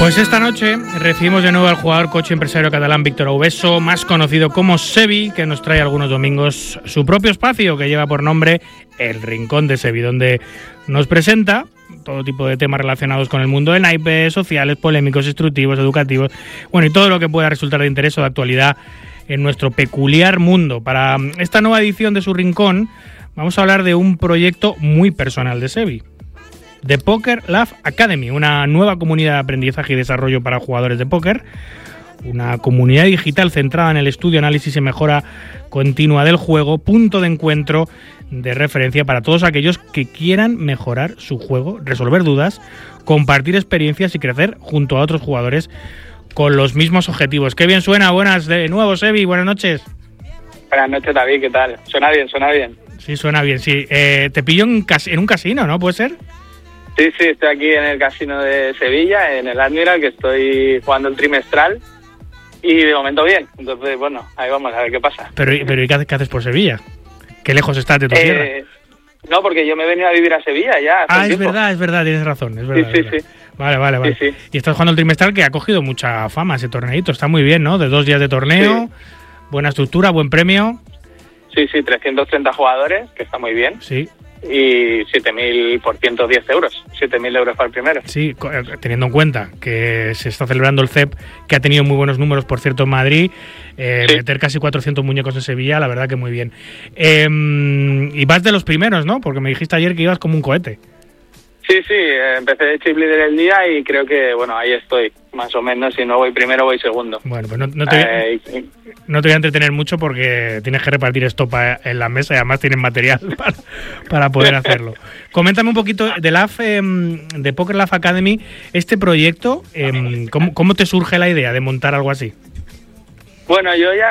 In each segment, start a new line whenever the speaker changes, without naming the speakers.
Pues esta noche recibimos de nuevo al jugador, coach y empresario catalán Víctor Aubesso, más conocido como Sevi, que nos trae algunos domingos su propio espacio que lleva por nombre El Rincón de Sevi, donde nos presenta todo tipo de temas relacionados con el mundo del naipe, sociales, polémicos, instructivos, educativos, bueno, y todo lo que pueda resultar de interés o de actualidad en nuestro peculiar mundo. Para esta nueva edición de su Rincón vamos a hablar de un proyecto muy personal de Sevi, The Poker Lab Academy, una nueva comunidad de aprendizaje y desarrollo para jugadores de póker, una comunidad digital centrada en el estudio, análisis y mejora continua del juego, punto de encuentro de referencia para todos aquellos que quieran mejorar su juego, resolver dudas, compartir experiencias y crecer junto a otros jugadores con los mismos objetivos. ¡Qué bien suena! Buenas de nuevo, Sevi, buenas noches.
Buenas noches, David, ¿qué tal? Suena bien, suena bien.
Sí, suena bien, sí. Te pillo en un casino, ¿no? ¿Puede ser?
Sí, estoy aquí en el casino de Sevilla, en el Admiral, que estoy jugando el trimestral y de momento bien. Entonces, bueno, ahí vamos a ver qué pasa.
Pero ¿y qué haces por Sevilla? ¿Qué lejos estás de tu tierra?
No, porque yo me he venido a vivir a Sevilla ya.
Es verdad, tienes razón, es verdad.
Sí.
Vale.
Sí.
Y estás jugando el trimestral, que ha cogido mucha fama ese torneito, está muy bien, ¿no? De 2 días de torneo, sí. Buena estructura, buen premio.
Sí, 330 jugadores, que está muy bien.
Sí.
Y 7.000 por 110 euros, 7.000 euros para el primero.
Sí, teniendo en cuenta que se está celebrando el CEP, que ha tenido muy buenos números, por cierto, en Madrid, sí. Meter casi 400 muñecos en Sevilla, la verdad que muy bien. Y vas de los primeros, ¿no? Porque me dijiste ayer que ibas como un cohete. Sí,
empecé de chip leader el día y creo que, bueno, ahí estoy, más o menos, si no voy primero, voy segundo.
Bueno, pues no te voy a entretener mucho porque tienes que repartir estopa en la mesa y además tienes material para poder hacerlo. Coméntame un poquito de Poker Lab Academy, este proyecto, ¿cómo te surge la idea de montar algo así?
Bueno,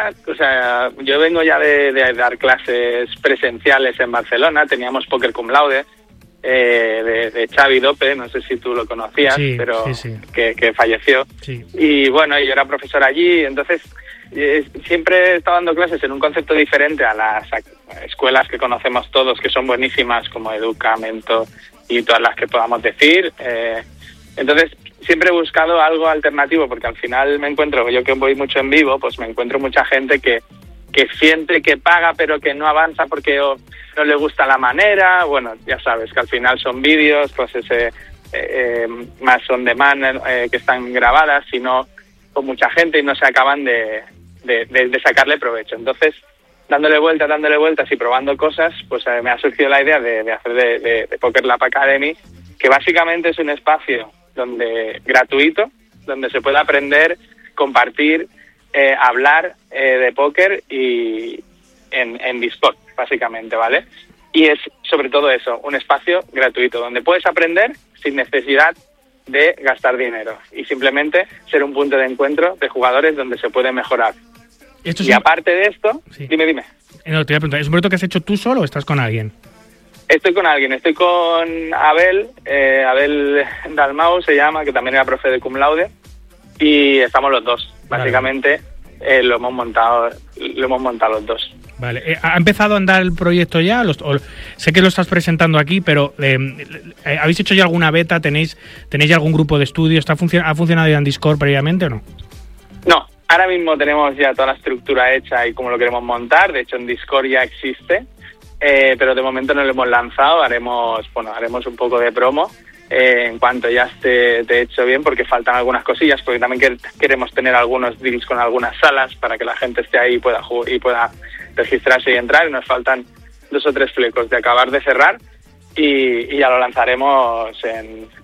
yo vengo ya de dar clases presenciales en Barcelona, teníamos Poker Cum Laude, de Xavi Dope, no sé si tú lo conocías,
sí,
pero
sí.
Que falleció.
Sí.
Y bueno, yo era profesor allí, entonces siempre he estado dando clases en un concepto diferente a las escuelas que conocemos todos, que son buenísimas, como Educamento y todas las que podamos decir. Entonces siempre he buscado algo alternativo, porque al final me encuentro, yo que voy mucho en vivo, pues me encuentro mucha gente que siente que paga pero que no avanza porque no le gusta la manera. Bueno, ya sabes que al final son vídeos, clases más on demand, que están grabadas, sino con mucha gente y no se acaban de sacarle provecho. Entonces, dándole vueltas y probando cosas, pues me ha surgido la idea de hacer de Poker Lab Academy, que básicamente es un espacio gratuito, donde se puede aprender, compartir, hablar de póker y en Discord, básicamente, ¿vale? Y es sobre todo eso, un espacio gratuito donde puedes aprender sin necesidad de gastar dinero y simplemente ser un punto de encuentro de jugadores donde se puede mejorar. Y aparte de esto, sí. Dime.
No, te voy a preguntar, ¿es un proyecto que has hecho tú solo o estás con alguien?
Estoy con alguien, estoy con Abel Dalmau se llama, que también era profe de Cum Laude, y estamos los dos. Básicamente lo hemos montado los dos. Vale,
¿ha empezado a andar el proyecto ya? Sé que lo estás presentando aquí, pero ¿habéis hecho ya alguna beta? ¿Tenéis ya algún grupo de estudio? ¿Ha funcionado ya en Discord previamente o no?
No, ahora mismo tenemos ya toda la estructura hecha y cómo lo queremos montar. De hecho, en Discord ya existe, pero de momento no lo hemos lanzado. Haremos un poco de promo en cuanto ya esté hecho bien, porque faltan algunas cosillas, porque también queremos tener algunos deals con algunas salas para que la gente esté ahí y pueda registrarse y entrar, y nos faltan 2 o 3 flecos de acabar de cerrar y ya lo lanzaremos